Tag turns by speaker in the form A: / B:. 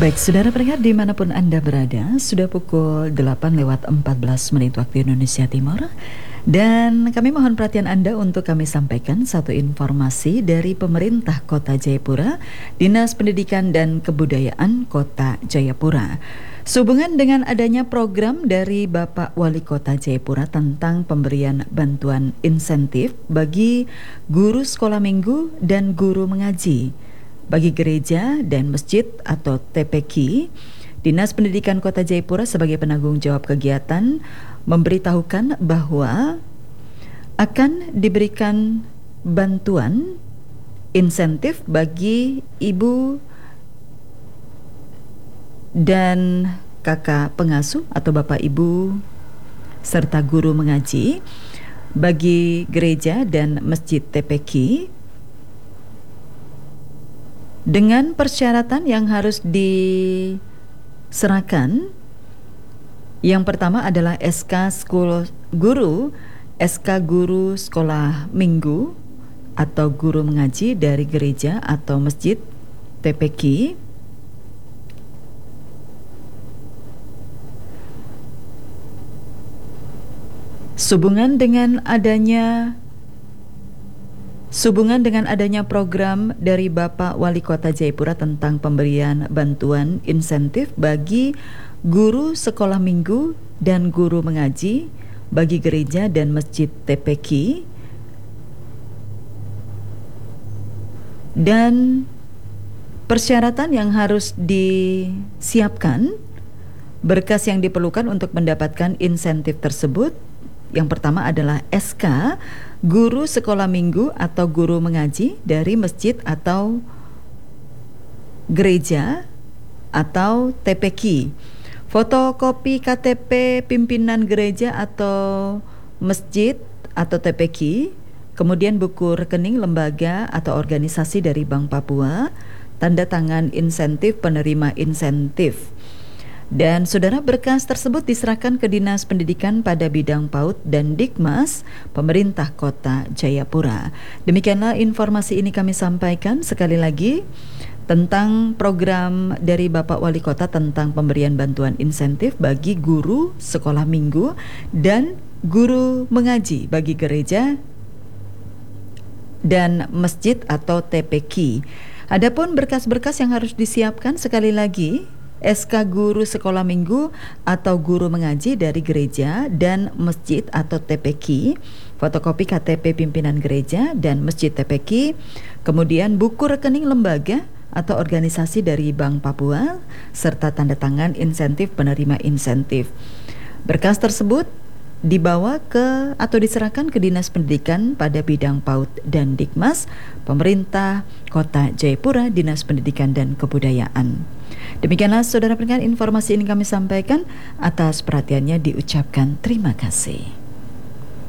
A: Baik, saudara pendengar dimanapun Anda berada, sudah pukul 8:14 waktu Indonesia Timur. Dan kami mohon perhatian Anda untuk kami sampaikan satu informasi dari pemerintah Kota Jayapura, Dinas Pendidikan dan Kebudayaan Kota Jayapura. Sehubungan dengan adanya program dari Bapak Wali Kota Jayapura tentang pemberian bantuan insentif bagi guru sekolah minggu dan guru mengaji bagi gereja dan masjid atau TPQ, Dinas Pendidikan Kota Jayapura sebagai penanggung jawab kegiatan memberitahukan bahwa akan diberikan bantuan insentif bagi ibu dan kakak pengasuh atau bapak ibu serta guru mengaji bagi gereja dan masjid TPQ dengan persyaratan yang harus diserahkan. Yang pertama adalah SK guru sekolah minggu atau guru mengaji dari gereja atau masjid TPQ. Sehubungan dengan adanya program dari Bapak Wali Kota Jayapura tentang pemberian bantuan insentif bagi guru sekolah minggu dan guru mengaji bagi gereja dan masjid TPQ, dan persyaratan yang harus disiapkan, berkas yang diperlukan untuk mendapatkan insentif tersebut. Yang pertama adalah SK guru sekolah minggu atau guru mengaji dari masjid atau gereja atau TPQ, fotokopi KTP pimpinan gereja atau masjid atau TPQ, kemudian buku rekening lembaga atau organisasi dari Bank Papua, tanda tangan insentif penerima insentif. Dan saudara, berkas tersebut diserahkan ke Dinas Pendidikan pada bidang PAUD dan Dikmas Pemerintah Kota Jayapura. Demikianlah informasi ini kami sampaikan sekali lagi tentang program dari Bapak Wali Kota tentang pemberian bantuan insentif bagi guru sekolah minggu dan guru mengaji bagi gereja dan masjid atau TPQ. Adapun berkas-berkas yang harus disiapkan sekali lagi, SK guru sekolah minggu atau guru mengaji dari gereja dan masjid atau TPQ, fotokopi KTP pimpinan gereja dan masjid TPQ, kemudian buku rekening lembaga atau organisasi dari Bank Papua, serta tanda tangan insentif penerima insentif. Berkas tersebut dibawa ke atau diserahkan ke Dinas Pendidikan pada bidang PAUD dan Dikmas Pemerintah Kota Jayapura, Dinas Pendidikan dan Kebudayaan. Demikianlah saudara pendengar, informasi ini kami sampaikan. Atas perhatiannya diucapkan terima kasih.